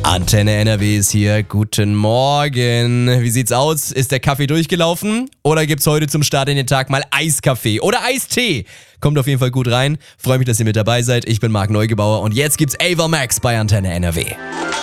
Antenne NRW ist hier. Guten Morgen. Wie sieht's aus? Ist der Kaffee durchgelaufen? Oder gibt's heute zum Start in den Tag mal Eiskaffee oder Eistee? Kommt auf jeden Fall gut rein. Freue mich, dass ihr mit dabei seid. Ich bin Marc Neugebauer und jetzt gibt's Ava Max bei Antenne NRW.